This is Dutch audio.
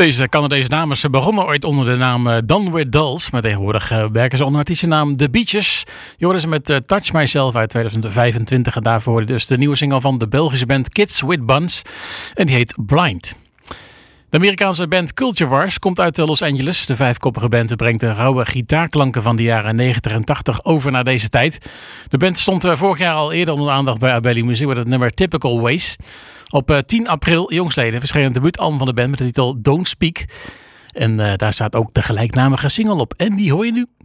Deze Canadese dames begonnen ooit onder de naam Done With Dolls. Maar tegenwoordig werken ze onder artiestennaam The Beaches. Je hoorde ze met Touch Myself uit 2025. En daarvoor dus de nieuwe single van de Belgische band Kids With Buns. En die heet Blind. De Amerikaanse band Culture Wars komt uit Los Angeles. De vijfkoppige band brengt de rauwe gitaarklanken van de jaren 90 en 80 over naar deze tijd. De band stond vorig jaar al eerder onder de aandacht bij Abelly Music met het nummer Typical Ways. Op 10 april, jongsleden, verscheen het debuutalbum van de band met de titel Don't Speak. En daar staat ook de gelijknamige single op. En die hoor je nu.